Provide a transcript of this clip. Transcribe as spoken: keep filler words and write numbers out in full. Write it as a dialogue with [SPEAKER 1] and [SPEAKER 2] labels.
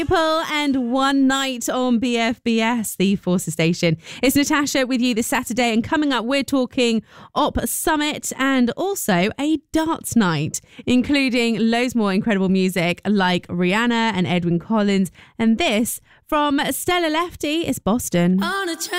[SPEAKER 1] People and One Night on B F B S, the Forces station. It's Natasha with you this Saturday, and coming up we're talking Op Summit and also a darts night, including loads more incredible music like Rihanna and Edwyn Collins, and this from Stella Lefty is Boston.
[SPEAKER 2] On a